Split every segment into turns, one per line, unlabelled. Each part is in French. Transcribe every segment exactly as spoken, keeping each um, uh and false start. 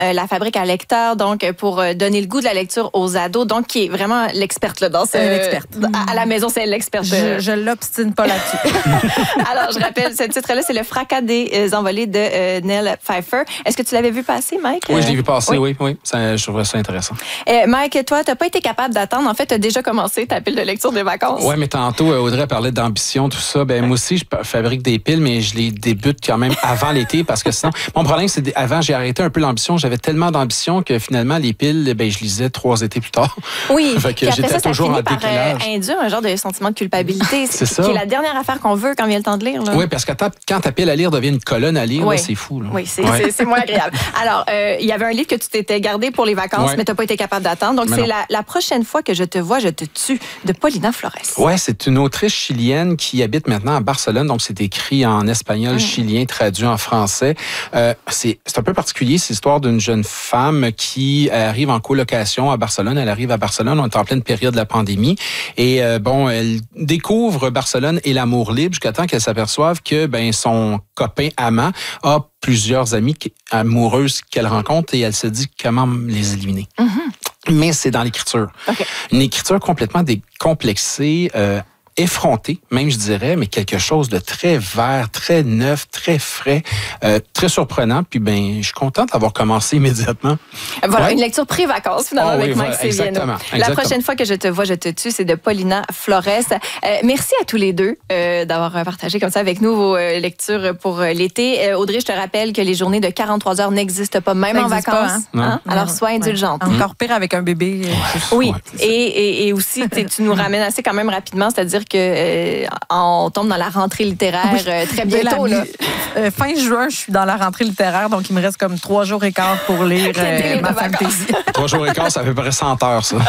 euh, la fabrique à lecteurs, donc pour euh, donner le goût de la lecture aux ados, donc qui est vraiment l'experte là, dans ce...
Euh, l'experte.
À, à la maison, c'est l'experte.
Je, je l'obstine pas là-dessus.
Alors, je rappelle, ce titre-là, c'est Le fracas des euh, envolées de euh, Nell Pfeiffer. Est-ce que tu l'avais vu passer, Mike?
Oui, je l'ai vu passer, oui, oui. oui. Ça, je trouvais ça intéressant.
Euh, Mike, toi, tu n'as pas été capable d'attendre. En fait, tu as déjà commencé ta pile de lecture des vacances.
Oui, mais tantôt, Audrey parlait d'ambition, tout ça. Ben, moi aussi, je fabrique des piles, mais je les débute quand même avant l'été parce que sinon, mon problème, c'est qu'avant, j'ai arrêté un peu l'ambition. J'avais tellement d'ambition que finalement, les piles, ben, je lisais trois étés plus tard.
Oui,
fait que
puis après
j'étais
ça, ça
toujours
finit
en
par euh,
décalage.
induire un genre de sentiment de culpabilité.
C'est
qui,
ça.
qui est la dernière affaire qu'on veut quand vient le temps de lire. Là.
Oui, parce que quand ta pile à lire devient une colonne à lire,
oui.
là, c'est fou. Là.
Oui, c'est,
ouais.
c'est, c'est moins agréable. Alors, euh, il y avait un livre que tu t'étais gardé pour les vacances,
ouais.
mais tu n'as pas été capable d'attendre. Donc, mais c'est la, la prochaine fois que je te vois, je te tue, de Paulina Flores.
Oui, c'est une autrice chilienne qui habite maintenant à Barcelone. Donc, c'est écrit en espagnol mmh. chilien, traduit en français. Euh, c'est, c'est un peu particulier. C'est l'histoire d'une jeune femme qui arrive en colocation à Barcelone. Elle arrive à Barcelone, on est en pleine période de la pandémie. Et euh, bon, elle découvre Barcelone et l'amour libre jusqu'à temps qu'elle s'aperçoive que ben son copain amant a plusieurs amies amoureuses qu'elle rencontre et elle se dit comment les éliminer. Mmh. Mais c'est dans l'écriture. Okay. Une écriture complètement décomplexée, euh, effrontée, même je dirais, mais quelque chose de très vert, très neuf, très frais, euh, très surprenant. Puis ben, je suis contente d'avoir commencé immédiatement.
Voilà,
ouais.
une lecture pré-vacances finalement oh, avec oui, Mike voilà,
exactement,
exactement.
La
prochaine fois que je te vois, je te tue, c'est de Paulina Flores. Euh, merci à tous les deux euh, d'avoir partagé comme ça avec nous vos euh, lectures pour euh, l'été. Euh, Audrey, je te rappelle que les journées de quarante-trois heures n'existent pas, même ça en vacances. Pas, hein? Hein? Alors, sois indulgente.
Ouais. Encore pire avec un bébé.
Ouais. Oui, ouais, et, et, et aussi, tu nous ramènes assez quand même rapidement, c'est-à-dire que euh, on tombe dans la rentrée littéraire oui. euh, très bientôt. Là.
Euh, fin juin, je suis dans la rentrée littéraire, donc il me reste comme trois jours et quart pour lire euh, ma fantasy.
Trois jours et quart, ça fait à peu près cent heures, ça.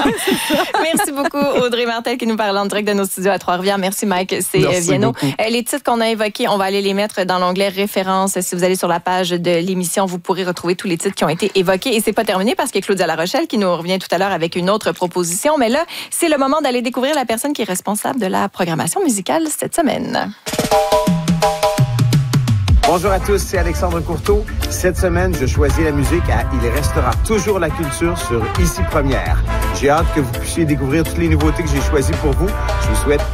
Merci beaucoup, Audrey Martel, qui nous parle en direct de nos studios à Trois-Rivières. Merci, Mike. C'est Viano. Les titres qu'on a évoqués, on va aller les mettre dans l'onglet références. Si vous allez sur la page de l'émission, vous pourrez retrouver tous les titres qui ont été évoqués. Et c'est pas terminé parce qu'il y a Claudia La Rochelle qui nous revient tout à l'heure avec une autre proposition. Mais là, c'est le moment d'aller découvrir la personne qui est responsable de la programmation musicale cette semaine.
Bonjour à tous, c'est Alexandre Courteau. Cette semaine, je choisis la musique à Il restera toujours la culture sur Ici Première. J'ai hâte que vous puissiez découvrir toutes les nouveautés que j'ai choisies pour vous. Je vous souhaite